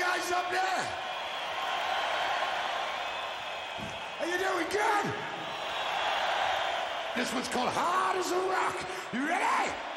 guys up there? Are you doing good? This one's called Hard as a Rock. You ready?